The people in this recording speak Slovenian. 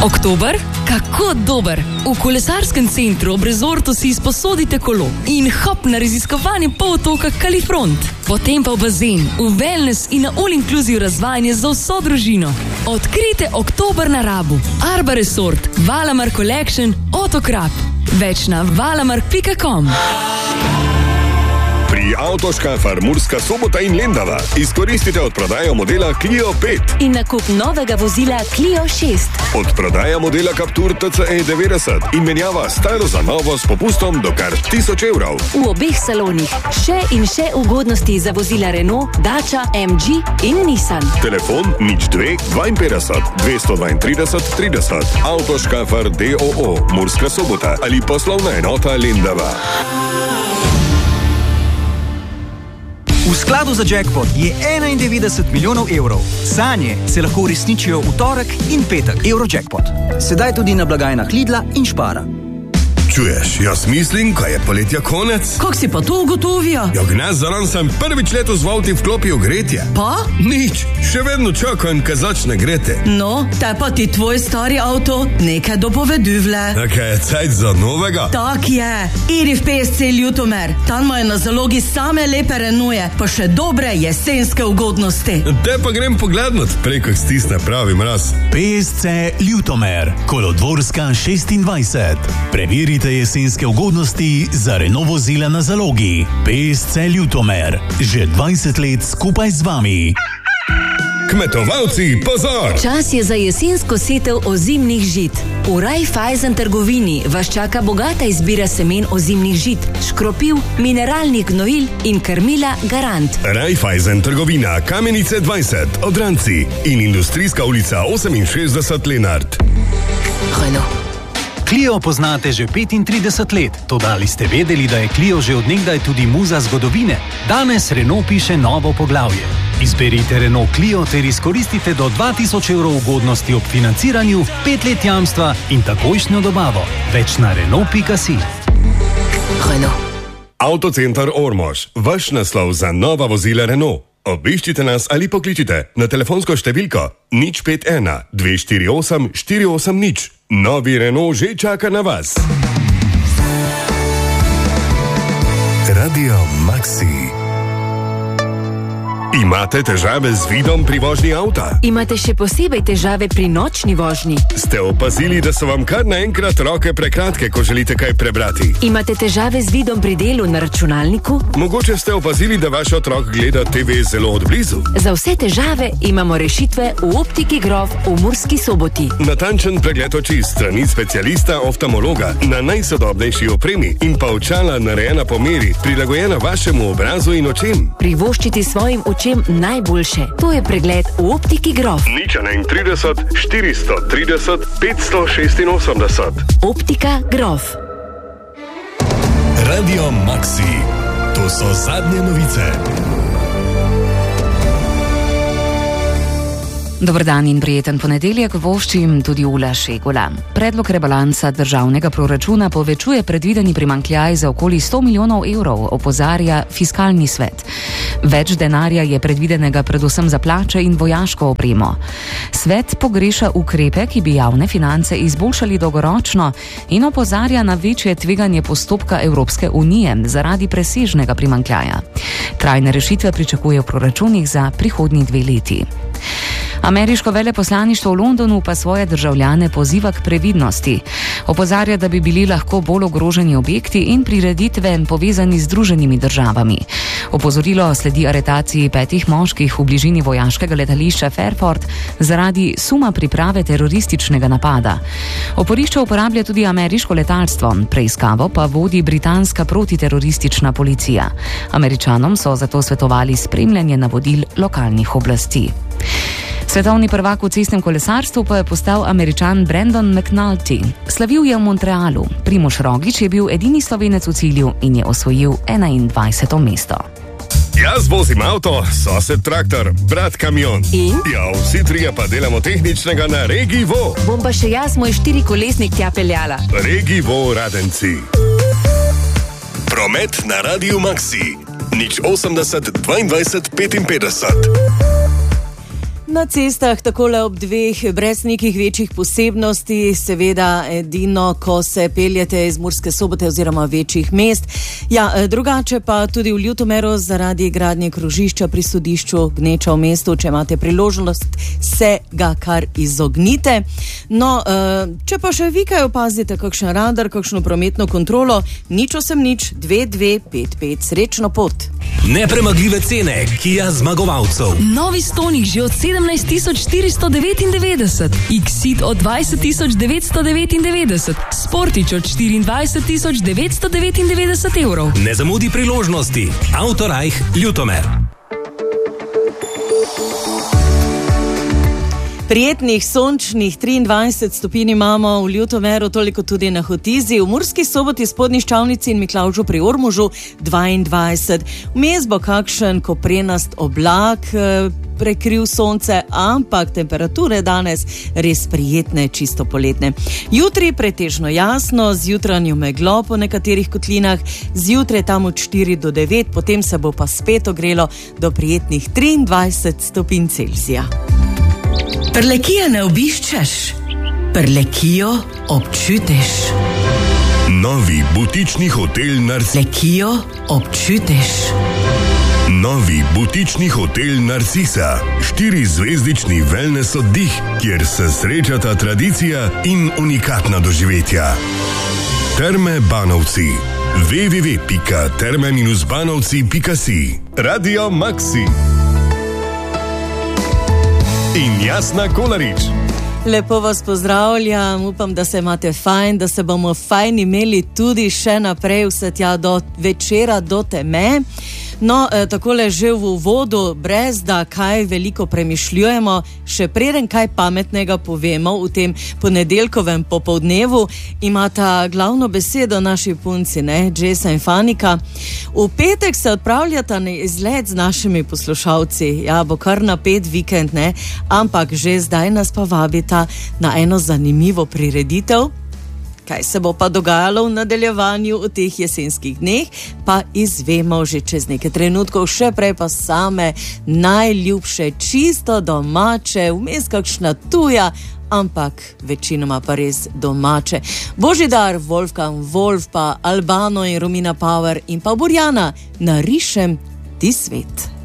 Oktober? Kako dober! V kolesarskem centru ob rezortu si izposodite kolo in hop na raziskovanje polotoka Kalifront. Potem pa v bazen, v wellness in na all-inclusive razvajanje za vso družino. Odkrite oktober na Rabu. Arba Resort, Valamar Collection, Otokrap. Več na valamark.com. Pri Avtoškafar Murska Sobota in Lendava izkoristite odprodajo modela Clio 5 in nakup novega vozila Clio 6. Odprodaja modela Captur TCE 90 in menjava staro za novo s popustom do kar 1000 evrov. V obeh salonih še in še ugodnosti za vozila Renault, Dacia, MG in Nissan. Telefon 02 52 232 30. Avtoškafar DOO Murska Sobota ali poslovna enota Lendava. V skladu za jackpot je 91 milijonov evrov. Sanje se lahko uresničijo v torek in petek. Eurojackpot. Sedaj tudi na blagajnah Lidla in Spara. Čuješ, jaz mislim, ko je poletja konec. Kako si pa to ugotovil? Ja, gnez zaran sem prvič letos v avti vklopil gretje. Pa? Nič, še vedno čakam, ko začne grete. No, te pa ti tvoj stari avto nekaj dopoveduvle. Nekaj je cajt za novega? Tak je. Iri v PSC Ljutomer. Tam imajo na zalogi same lepe Renaultje, pa še dobre jesenske ugodnosti. Te pa grem poglednot, preko stisne pravi mraz. PSC Ljutomer, Kolodvorska 26. Preverite jesenske ugodnosti za Renault vozila na zalogi. PSC Ljutomer, že 20 let skupaj z vami. Kmetovalci, pozor! Čas je za jesensko setev ozimnih žit. V Raiffeisen trgovini vas čaka bogata izbira semen ozimnih žit, škropiv, mineralnih gnojil in krmila Garant. Raiffeisen trgovina, Kamenice 20, Odranci in Industrijska ulica 68 Lenart. Renault. Clio poznate že 35 let, toda ali ste vedeli, da je Clio že od nekdaj tudi muza zgodovine? Danes Renault piše novo poglavje. Izberite Renault Clio ter izkoristite do 2000 evrov ugodnosti ob financiranju, 5 let jamstva in takojšnjo dobavo. Več na Renault.si. Renault. Avtocenter Ormož, vaš naslov za nova vozila Renault. Obiščite nas ali pokličite na telefonsko številko 051 248 480. Novi Renault že čaka na vas. Radio Maxi. Imate težave z vidom pri vožnji avta? Imate še posebej težave pri nočni vožnji? Ste opazili, da so vam kar naenkrat roke prekratke, ko želite kaj prebrati? Imate težave z vidom pri delu na računalniku? Mogoče ste opazili, da vaš otrok gleda TV zelo odblizu? Za vse težave imamo rešitve v Optiki Grof v Murski Soboti. Natančen pregled oči strani specialista oftalmologa na najsodobnejši opremi in pa očala narejena po meri, prilagojena vašemu obrazu in očem. Privoščiti svojim očem najboljše. To je pregled v Optiki Grof. 031 430 586. Optika Grof. Radio Maxi. To so zadnje novice. Dober dan in prijeten ponedeljek voščim tudi Ula Šegula. Predlog rebalansa državnega proračuna povečuje predvideni primanjkljaj za okoli 100 milijonov evrov, opozarja Fiskalni svet. Več denarja je predvidenega predvsem za plače in vojaško opremo. Svet pogreša ukrepe, ki bi javne finance izboljšali dolgoročno in opozarja na večje tveganje postopka Evropske unije zaradi presežnega primanjkljaja. Trajne rešitve pričakuje v proračunih za prihodnji 2 leti. Ameriško veleposlaništvo v Londonu pa svoje državljane poziva k previdnosti. Opozarja, da bi bili lahko bolj ogroženi objekti in prireditve povezani z Združenimi državami. Opozorilo sledi aretaciji 5 moških v bližini vojaškega letališča Fairport zaradi suma priprave terorističnega napada. Oporišče uporablja tudi ameriško letalstvo, preiskavo pa vodi britanska protiteroristična policija. Američanom so zato svetovali spremljanje navodil lokalnih oblasti. Svetovni prvak v cestnem kolesarstvu pa je postal Američan Brandon McNulty. Slavil je v Montrealu. Primož Roglič je bil edini Slovenec v cilju in je osvojil 21. mesto. Jaz vozim avto, sosed traktor, brat kamion. In? Ja, vsi trije pa delamo tehničnega na Regivo. Bom pa še jaz moj 4-kolesnik tja peljala. Regivo Radenci. Promet na Radio Maxi. 080 22 55. Na cestah takole ob dveh, brez nekih večjih posebnosti, seveda edino, ko se peljete iz Murske Sobote oziroma večjih mest. Ja, drugače pa tudi v Ljutomeru zaradi gradnje krožišča pri sodišču Gneča v mestu, če imate priložnost, se ga kar izognite. No, če pa še vi kaj opazite, kakšen radar, kakšno prometno kontrolo, 081-2255, srečno pot. Nepremagljive cene Kia zmagovalcev. Novi Stonic že od 17.499, X-Ceed od 20.999, Sportič od 24.999 evrov. Ne zamudi priložnosti. Autorajh Ljutomer. Prijetnih, sončnih 23 stopinj imamo v Ljutomeru, toliko tudi na Hotizi, v Murski Soboti, Spodnji Ščavnici in Miklavžu pri Ormožu 22. Vmes bo kakšen koprenast oblak prekril sonce, ampak temperature danes res prijetne, čisto poletne. Jutri pretežno jasno, z jutranjo meglo po nekaterih kotlinah, zjutraj tam od 4 do 9, potem se bo pa spet ogrelo do prijetnih 23 stopinj Celzija. Prlekija ne obiščeš, Prlekijo občutiš. Novi butični hotel Prlekijo občutiš. Novi butični hotel Narcisa, 4-zvezdični wellness oddih, kjer se srečata tradicija in unikatna doživetja. Terme Banovci. www.terme-banovci.si. Radio Maxi in Jasna Kolarič. Lepo vas pozdravljam, upam, da se imate fajn, da se bomo fajn imeli tudi še naprej vse tja do večera, do teme. No, takole že v uvodu, brez da kaj veliko premišljujemo, še preden kaj pametnega povemo v tem ponedeljkovem popoldnevu, imata glavno besedo naši punci, ne, Jessa in Fanika. V petek se odpravljata na izlet z našimi poslušalci, ja, bo kar napet vikend, ne, ampak že zdaj nas pa vabita na eno zanimivo prireditev. Kaj se bo pa dogajalo v nadaljevanju v teh jesenskih dneh, pa izvemo že čez nekaj trenutkov, še prej pa same najljubše, čisto domače, vmes kakšna tuja, ampak večinoma pa res domače. Božidar, Wolfgang Wolf, pa Albano in Romina Power in pa Burjana, Narišem ti svet.